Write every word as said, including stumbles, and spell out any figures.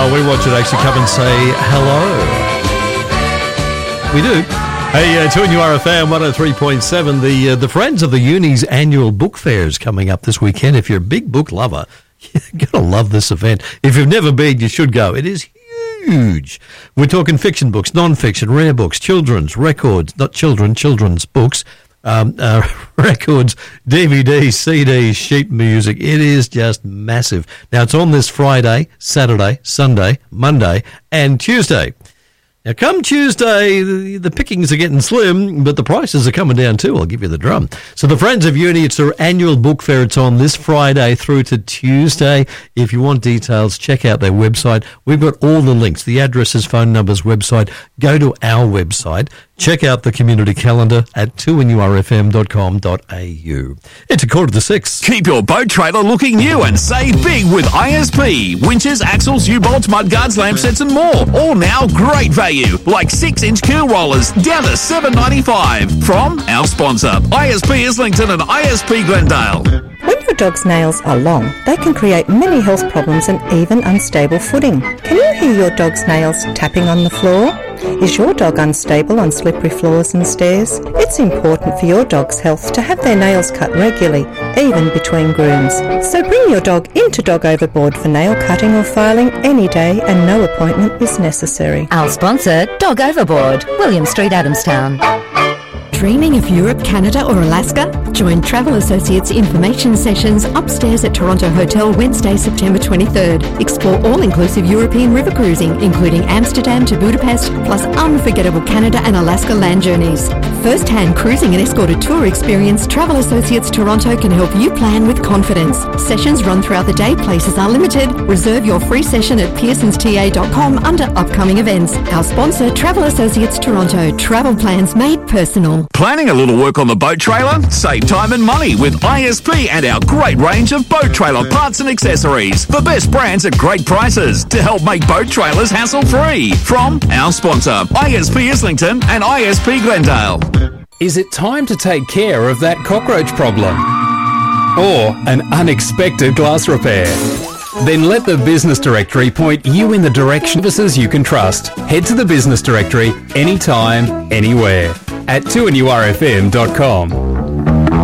Oh, we want you to actually come and say hello. We do. Hey, uh, two N U R F M one oh three point seven. The uh, the Friends of the Uni's annual book fair is coming up this weekend. If you're a big book lover, you're going to love this event. If you've never been, you should go. It is huge. We're talking fiction books, non-fiction, rare books, children's, records, not children, children's books, um, uh, records, D V Ds, C Ds, sheet music. It is just massive. Now, it's on this Friday, Saturday, Sunday, Monday, and Tuesday. Now, come Tuesday, the, the pickings are getting slim, but the prices are coming down too. I'll give you the drum. So the Friends of Uni, it's their annual book fair. It's on this Friday through to Tuesday. If you want details, check out their website. We've got all the links, the addresses, phone numbers, website. Go to our website. Check out the community calendar at two N U R F M dot com dot A U. It's a quarter to six. Keep your boat trailer looking new and save big with I S P. Winches, axles, U-bolts, mudguards, lamp sets and more. All now great value, like six inch keel rollers down to seven ninety-five. From our sponsor, I S P Islington and I S P Glendale. When your dog's nails are long, they can create many health problems and even unstable footing. Can you hear your dog's nails tapping on the floor? Is your dog unstable on slippery floors and stairs? It's important for your dog's health to have their nails cut regularly, even between grooms. So bring your dog into Dog Overboard for nail cutting or filing any day, and no appointment is necessary. Our sponsor, Dog Overboard, William Street, Adamstown. Dreaming of Europe, Canada or Alaska? Join Travel Associates information sessions upstairs at Toronto Hotel Wednesday, September twenty-third. Explore all-inclusive European river cruising, including Amsterdam to Budapest, plus unforgettable Canada and Alaska land journeys. First-hand cruising and escorted tour experience, Travel Associates Toronto can help you plan with confidence. Sessions run throughout the day, places are limited. Reserve your free session at pearsons t a dot com under upcoming events. Our sponsor, Travel Associates Toronto. Travel plans made personal. Planning a little work on the boat trailer? Save time and money with I S P and our great range of boat trailer parts and accessories. The best brands at great prices to help make boat trailers hassle-free. From our sponsor, I S P Islington and I S P Glendale. Is it time to take care of that cockroach problem? Or an unexpected glass repair? Then let the Business Directory point you in the direction of services you can trust. Head to the Business Directory anytime, anywhere at two N U R F M dot com.